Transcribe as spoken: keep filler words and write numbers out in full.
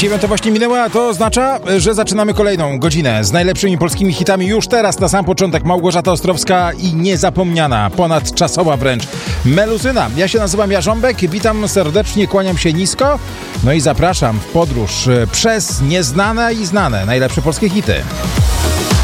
Dziewiąta właśnie minęła, a to oznacza, że zaczynamy kolejną godzinę z najlepszymi polskimi hitami. Już teraz, na sam początek, Małgorzata Ostrowska i niezapomniana, ponadczasowa wręcz Meluzyna. Ja się nazywam Jarząbek, witam serdecznie, kłaniam się nisko, no i zapraszam w podróż przez nieznane i znane najlepsze polskie hity.